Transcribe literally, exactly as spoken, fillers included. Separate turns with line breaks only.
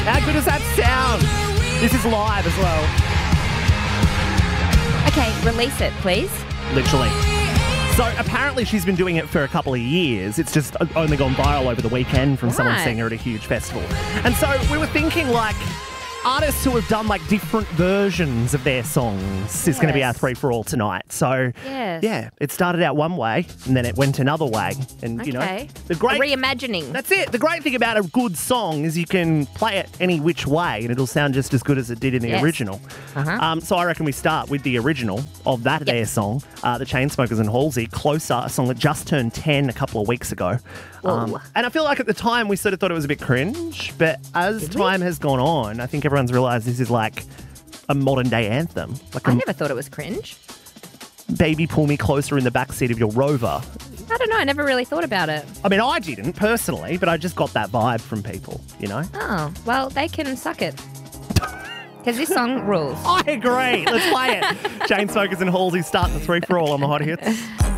How good does that sound? This is live as well.
Okay, release it, please.
Literally. So apparently she's been doing it for a couple of years. It's just only gone viral over the weekend from someone
Right.
seeing her at a huge festival. And so we were thinking, like, artists who have done, like, different versions of their songs is going to be our
Yes.
three for all tonight. So,
Yes.
yeah, it started out one way and then it went another way. And, you know,
Okay.
the great...
A reimagining.
That's it. The great thing about a good song is you can play it any which way and it'll sound just as good as it did in the
Yes.
original.
Uh-huh.
Um, so I reckon we start with the original of that their song, uh, the Chainsmokers and Halsey, Closer, a song that just turned ten a couple of weeks ago. Um,
Whoa.
and I feel like at the time we sort of thought it was a bit cringe, but as
Did we?
time has gone on, I think everyone's realised this is like a modern day anthem. Like
I
a
never thought it was cringe.
baby pull me closer in the backseat of your Rover.
I don't know. I never really thought about it.
I mean, I didn't personally, but I just got that vibe from people, you know?
Oh, well, they can suck it. Because this song rules.
I agree. Let's play it. Chainsmokers and Halsey starting the three for all on the Hot Hits.